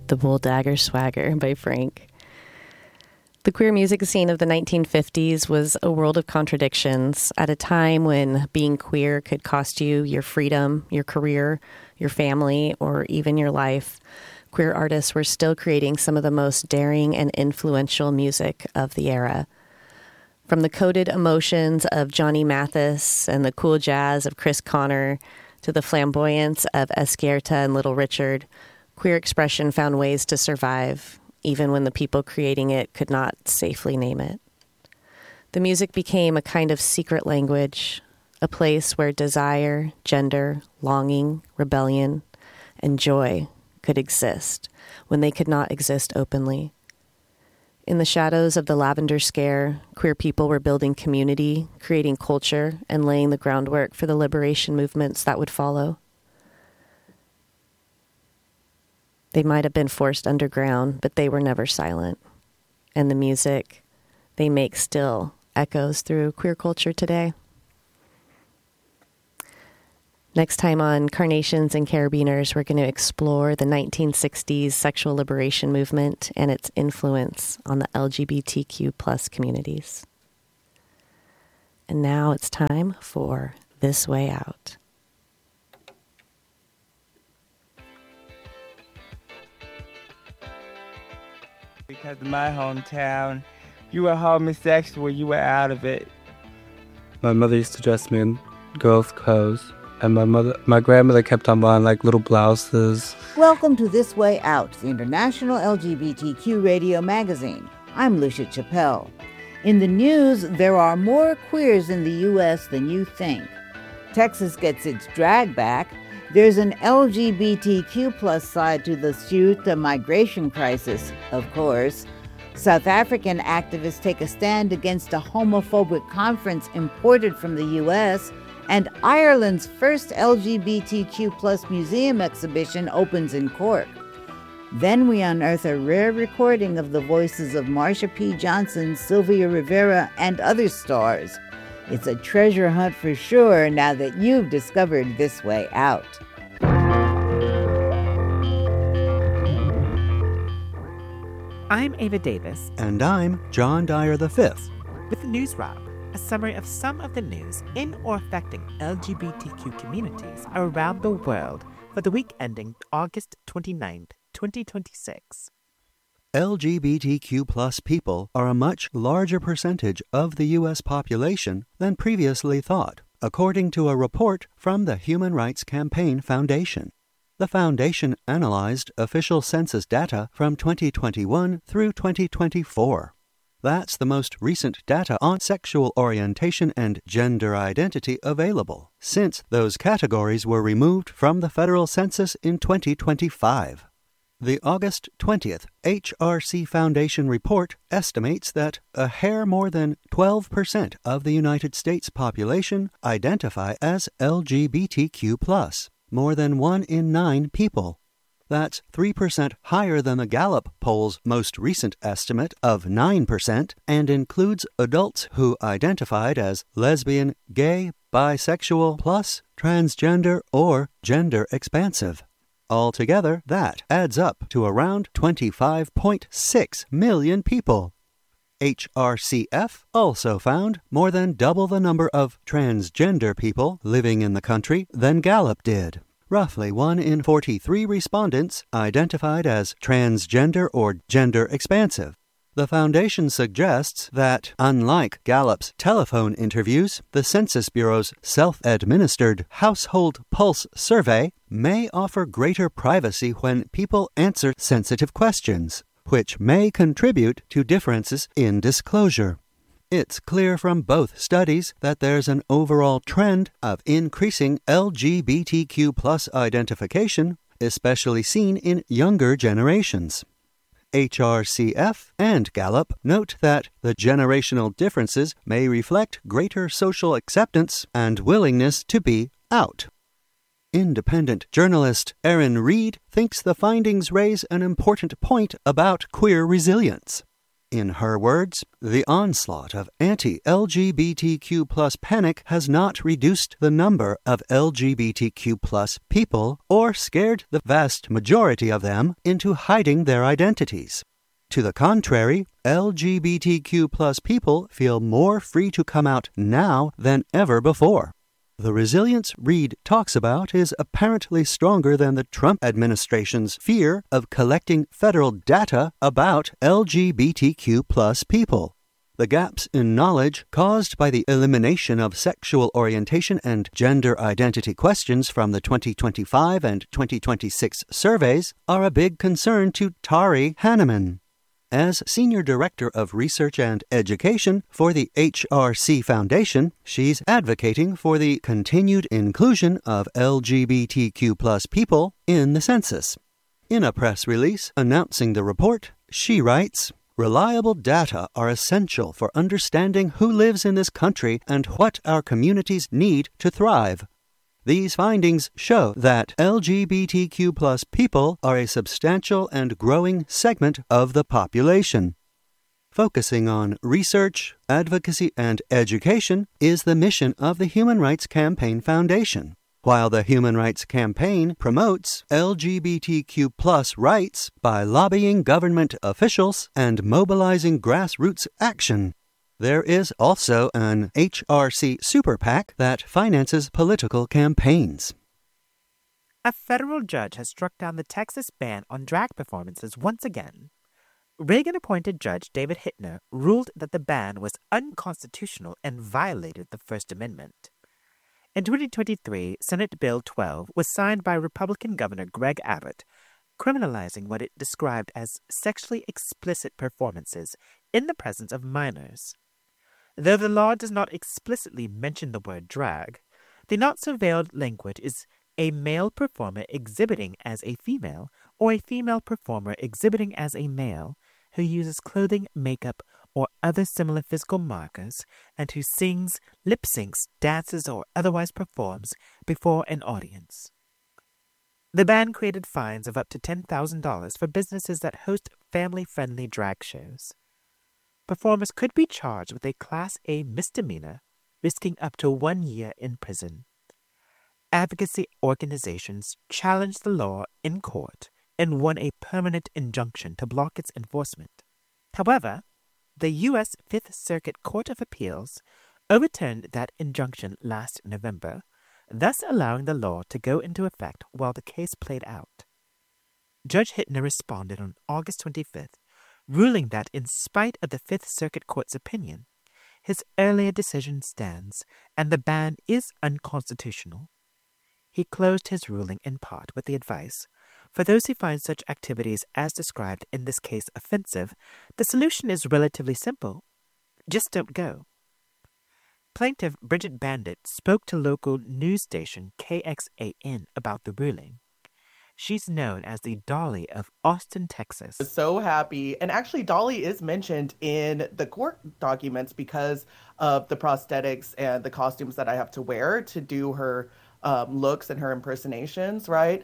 The Bull Dagger Swagger by Frank. The queer music scene of the 1950s was a world of contradictions at a time when being queer could cost you your freedom, your career, your family, or even your life. Queer artists were still creating some of the most daring and influential music of the era. From the coded emotions of Johnny Mathis and the cool jazz of Chris Connor to the flamboyance of Esquerta and Little Richard, queer expression found ways to survive, even when the people creating it could not safely name it. The music became a kind of secret language, a place where desire, gender, longing, rebellion, and joy could exist when they could not exist openly. In the shadows of the Lavender Scare, queer people were building community, creating culture, and laying the groundwork for the liberation movements that would follow. They might have been forced underground, but they were never silent. And the music they make still echoes through queer culture today. Next time on Carnations and Carabiners, we're going to explore the 1960s sexual liberation movement and its influence on the LGBTQ plus communities. And now it's time for This Way Out. Because in my hometown, you were homosexual, you were out of it. My mother used to dress me in girls' clothes, and my grandmother kept on buying like little blouses. Welcome to This Way Out, the international LGBTQ radio magazine. I'm Lucia Chappelle. In the news, there are more queers in the U.S. than you think. Texas gets its drag back. There's an LGBTQ plus side to the Ceuta migration crisis, of course. South African activists take a stand against a homophobic conference imported from the U.S., and Ireland's first LGBTQ plus museum exhibition opens in Cork. Then we unearth a rare recording of the voices of Marsha P. Johnson, Sylvia Rivera, and other stars. It's a treasure hunt for sure now that you've discovered This Way Out. I'm Ava Davis. And I'm John Dyer V. With the News Wrap, a summary of some of the news in or affecting LGBTQ communities around the world for the week ending August 29th, 2026. LGBTQ plus people are a much larger percentage of the U.S. population than previously thought, according to a report from the Human Rights Campaign Foundation. The foundation analyzed official census data from 2021 through 2024. That's the most recent data on sexual orientation and gender identity available, since those categories were removed from the federal census in 2025. The August 20th HRC Foundation report estimates that a hair more than 12% of the United States population identify as LGBTQ+, more than 1 in 9 people. That's 3% higher than the Gallup poll's most recent estimate of 9% and includes adults who identified as lesbian, gay, bisexual, plus transgender, or gender expansive. Altogether, that adds up to around 25.6 million people. HRCF also found more than double the number of transgender people living in the country than Gallup did. Roughly 1 in 43 respondents identified as transgender or gender expansive. The foundation suggests that, unlike Gallup's telephone interviews, the Census Bureau's self-administered Household Pulse survey may offer greater privacy when people answer sensitive questions, which may contribute to differences in disclosure. It's clear from both studies that there's an overall trend of increasing LGBTQ plus identification, especially seen in younger generations. HRCF and Gallup note that the generational differences may reflect greater social acceptance and willingness to be out. Independent journalist Erin Reed thinks the findings raise an important point about queer resilience. In her words, the onslaught of anti-LGBTQ+ panic has not reduced the number of LGBTQ+ people or scared the vast majority of them into hiding their identities. To the contrary, LGBTQ+ people feel more free to come out now than ever before. The resilience Reid talks about is apparently stronger than the Trump administration's fear of collecting federal data about LGBTQ+ people. The gaps in knowledge caused by the elimination of sexual orientation and gender identity questions from the 2025 and 2026 surveys are a big concern to Tari Hanneman. As Senior Director of Research and Education for the HRC Foundation, she's advocating for the continued inclusion of LGBTQ+ people in the census. In a press release announcing the report, she writes, "Reliable data are essential for understanding who lives in this country and what our communities need to thrive. These findings show that LGBTQ+ people are a substantial and growing segment of the population. Focusing on research, advocacy, and education is the mission of the Human Rights Campaign Foundation. While the Human Rights Campaign promotes LGBTQ+ rights by lobbying government officials and mobilizing grassroots action, there is also an HRC super PAC that finances political campaigns." A federal judge has struck down the Texas ban on drag performances once again. Reagan-appointed Judge David Hittner ruled that the ban was unconstitutional and violated the First Amendment. In 2023, Senate Bill 12 was signed by Republican Governor Greg Abbott, criminalizing what it described as sexually explicit performances in the presence of minors. Though the law does not explicitly mention the word drag, the not-so-veiled language is a male performer exhibiting as a female or a female performer exhibiting as a male who uses clothing, makeup, or other similar physical markers and who sings, lip-syncs, dances, or otherwise performs before an audience. The ban created fines of up to $10,000 for businesses that host family-friendly drag shows. Performers could be charged with a Class A misdemeanor, risking up to 1 year in prison. Advocacy organizations challenged the law in court and won a permanent injunction to block its enforcement. However, the U.S. Fifth Circuit Court of Appeals overturned that injunction last November, thus allowing the law to go into effect while the case played out. Judge Hittner responded on August 25th, ruling that in spite of the Fifth Circuit Court's opinion, his earlier decision stands and the ban is unconstitutional. He closed his ruling in part with the advice, for those who find such activities as described in this case offensive, the solution is relatively simple. Just don't go. Plaintiff Bridget Bandit spoke to local news station KXAN about the ruling. She's known as the Dolly of Austin, Texas. So happy. And actually, Dolly is mentioned in the court documents because of the prosthetics and the costumes that I have to wear to do her looks and her impersonations, right?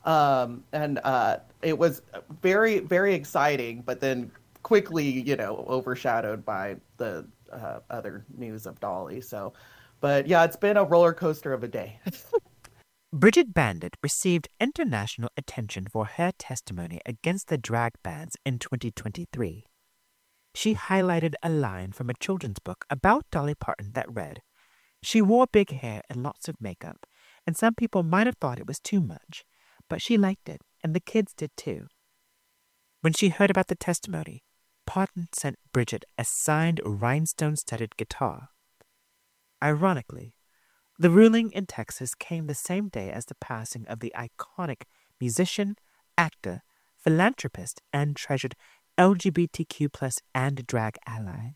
It was very, very exciting, but then quickly, overshadowed by the other news of Dolly. So, but yeah, it's been a roller coaster of a day. Bridget Bandit received international attention for her testimony against the drag bans in 2023. She highlighted a line from a children's book about Dolly Parton that read, "She wore big hair and lots of makeup, and some people might have thought it was too much, but she liked it, and the kids did too." When she heard about the testimony, Parton sent Bridget a signed rhinestone-studded guitar. Ironically, the ruling in Texas came the same day as the passing of the iconic musician, actor, philanthropist, and treasured LGBTQ+ and drag ally.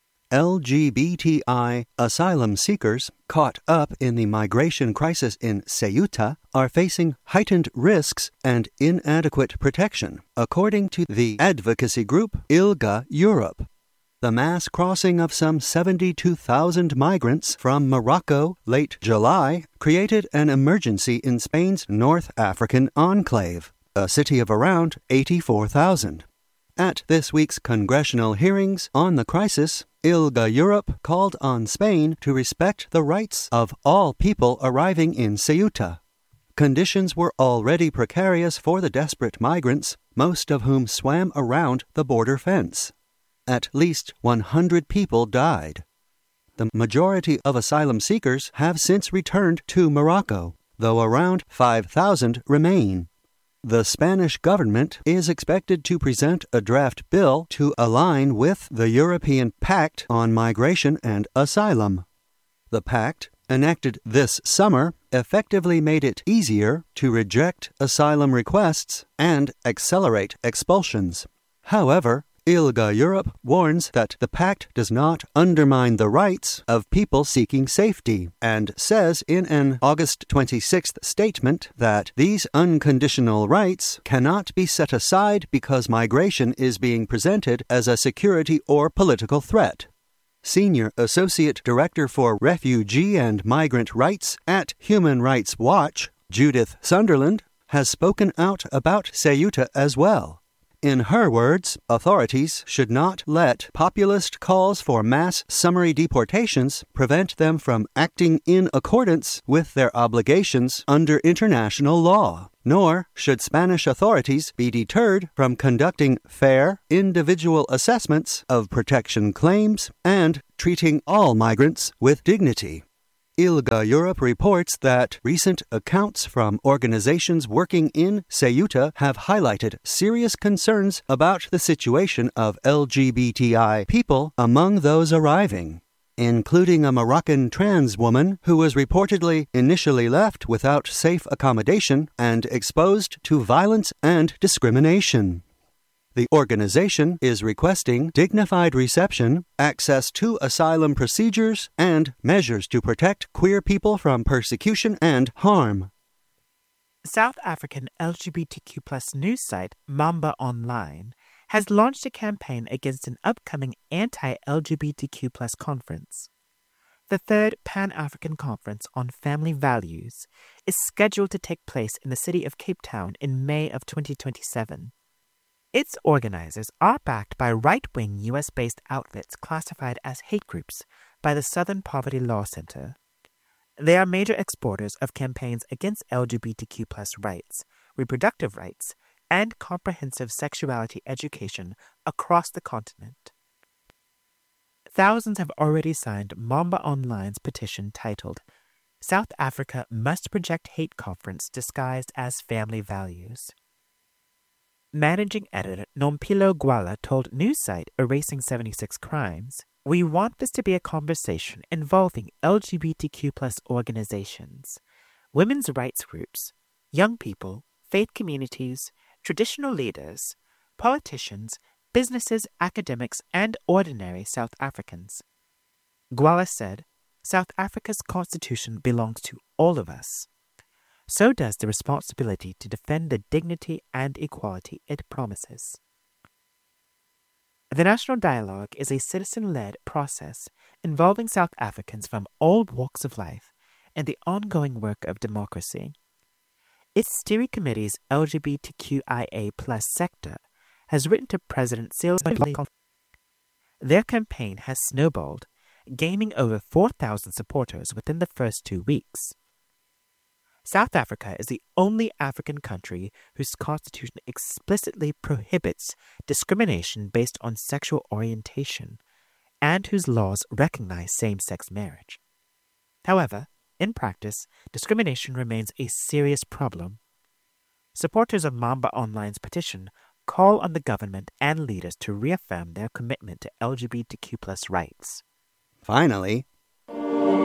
LGBTI asylum seekers caught up in the migration crisis in Ceuta are facing heightened risks and inadequate protection, according to the advocacy group ILGA Europe. The mass crossing of some 72,000 migrants from Morocco late July created an emergency in Spain's North African enclave, a city of around 84,000. At this week's congressional hearings on the crisis, ILGA Europe called on Spain to respect the rights of all people arriving in Ceuta. Conditions were already precarious for the desperate migrants, most of whom swam around the border fence. At least 100 people died. The majority of asylum seekers have since returned to Morocco, though around 5,000 remain. The Spanish government is expected to present a draft bill to align with the European Pact on Migration and Asylum. The pact, enacted this summer, effectively made it easier to reject asylum requests and accelerate expulsions. However, ILGA Europe warns that the pact does not undermine the rights of people seeking safety and says in an August 26th statement that these unconditional rights cannot be set aside because migration is being presented as a security or political threat. Senior Associate Director for Refugee and Migrant Rights at Human Rights Watch, Judith Sunderland, has spoken out about Ceuta as well. In her words, authorities should not let populist calls for mass summary deportations prevent them from acting in accordance with their obligations under international law, nor should Spanish authorities be deterred from conducting fair, individual assessments of protection claims and treating all migrants with dignity. ILGA Europe reports that recent accounts from organizations working in Ceuta have highlighted serious concerns about the situation of LGBTI people among those arriving, including a Moroccan trans woman who was reportedly initially left without safe accommodation and exposed to violence and discrimination. The organization is requesting dignified reception, access to asylum procedures, and measures to protect queer people from persecution and harm. South African LGBTQ+ news site Mamba Online has launched a campaign against an upcoming anti-LGBTQ+ conference. The third Pan-African Conference on Family Values is scheduled to take place in the city of Cape Town in May of 2027. Its organizers are backed by right-wing U.S.-based outfits classified as hate groups by the Southern Poverty Law Center. They are major exporters of campaigns against LGBTQ+ rights, reproductive rights, and comprehensive sexuality education across the continent. Thousands have already signed Mamba Online's petition titled, "South Africa Must Reject Hate Conference Disguised as Family Values." Managing editor Nompilo Gwala told news site Erasing 76 Crimes, "We want this to be a conversation involving LGBTQ+ organizations, women's rights groups, young people, faith communities, traditional leaders, politicians, businesses, academics, and ordinary South Africans." Gwala said, "South Africa's constitution belongs to all of us. So does the responsibility to defend the dignity and equality it promises." The National Dialogue is a citizen-led process involving South Africans from all walks of life and the ongoing work of democracy. Its steering committee's LGBTQIA+ sector has written to President Cyril Ramaphosa. Their campaign has snowballed, gaining over 4,000 supporters within the first 2 weeks. South Africa is the only African country whose constitution explicitly prohibits discrimination based on sexual orientation and whose laws recognize same-sex marriage. However, in practice, discrimination remains a serious problem. Supporters of Mamba Online's petition call on the government and leaders to reaffirm their commitment to LGBTQ+ rights. Finally,